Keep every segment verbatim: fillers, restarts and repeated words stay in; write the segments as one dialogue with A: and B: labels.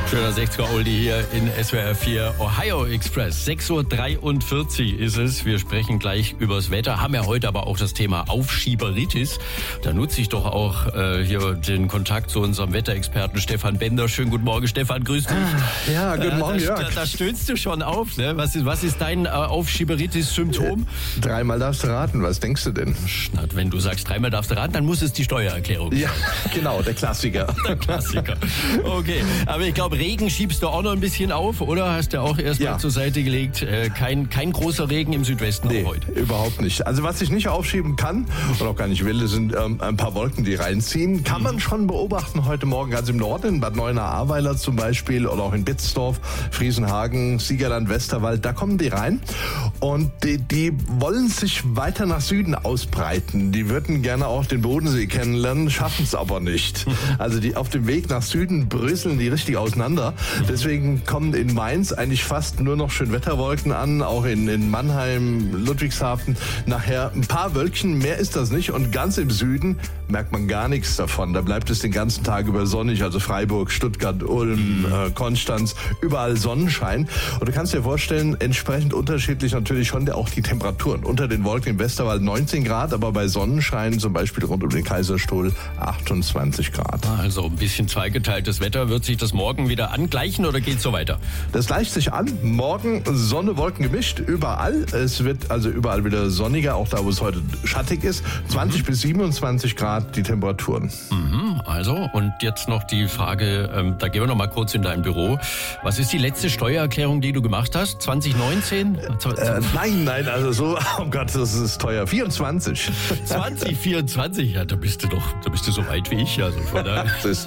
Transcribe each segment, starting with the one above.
A: Schöner sechziger-Oldie hier in S W R vier Ohio Express. sechs Uhr dreiundvierzig ist es. Wir sprechen gleich übers Wetter, haben ja heute aber auch das Thema Aufschieberitis. Da nutze ich doch auch äh, hier den Kontakt zu unserem Wetterexperten Stefan Bender. Schönen guten Morgen, Stefan, grüß dich.
B: Ja, guten Morgen,
A: äh, da,
B: Jörg.
A: Da, da stöhnst du schon auf. Ne? Was ist, was ist dein äh, Aufschieberitis-Symptom?
B: Äh, dreimal darfst du raten. Was denkst du denn?
A: Na, wenn du sagst, dreimal darfst du raten, dann muss es die Steuererklärung sein.
B: Ja, genau, der Klassiker.
A: Der Klassiker. Okay, aber ich glaube, Regen schiebst du auch noch ein bisschen auf, oder? Hast du auch erstmal
B: Ja.
A: zur Seite gelegt. Äh, kein, kein großer Regen im Südwesten
B: Nee,
A: auch heute.
B: überhaupt nicht. Also was ich nicht aufschieben kann und auch gar nicht will, sind ähm, ein paar Wolken, die reinziehen. Kann man schon beobachten heute Morgen, ganz im Norden, in Bad Neuenahr-Ahrweiler zum Beispiel oder auch in Bitzdorf, Friesenhagen, Siegerland, Westerwald, da kommen die rein und die, die wollen sich weiter nach Süden ausbreiten. Die würden gerne auch den Bodensee kennenlernen, schaffen es aber nicht. Also die auf dem Weg nach Süden bröseln die richtig auseinander. Deswegen kommen in Mainz eigentlich fast nur noch Schönwetterwolken an, auch in, in Mannheim, Ludwigshafen. Nachher ein paar Wölkchen, mehr ist das nicht. Und ganz im Süden merkt man gar nichts davon. Da bleibt es den ganzen Tag über sonnig, also Freiburg, Stuttgart, Ulm, äh, Konstanz, überall Sonnenschein. Und du kannst dir vorstellen, entsprechend unterschiedlich natürlich schon auch die Temperaturen. Unter den Wolken im Westerwald neunzehn Grad, aber bei Sonnenschein zum Beispiel rund um den Kaiserstuhl achtundzwanzig Grad.
A: Also ein bisschen zweigeteiltes Wetter. Wird sich das morgen wieder angleichen oder geht's so weiter?
B: Das gleicht sich an. Morgen Sonne, Wolken gemischt, überall. Es wird also überall wieder sonniger, auch da, wo es heute schattig ist. zwanzig mhm. bis siebenundzwanzig Grad die Temperaturen.
A: Mhm, also, und jetzt noch die Frage, ähm, da gehen wir noch mal kurz in dein Büro. Was ist die letzte Steuererklärung, die du gemacht hast? zwanzig neunzehn?
B: Äh, nein, nein, also so, oh Gott, das ist teuer. vierundzwanzig.
A: zwanzig vierundzwanzig, ja, da bist du doch, da bist du so weit wie ich. Also von daher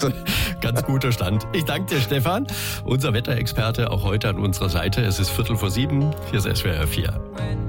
A: ganz guter Stand. Ich danke dir, Stefan, unser Wetterexperte, auch heute an unserer Seite. Es ist Viertel vor sieben, hier ist S W R vier.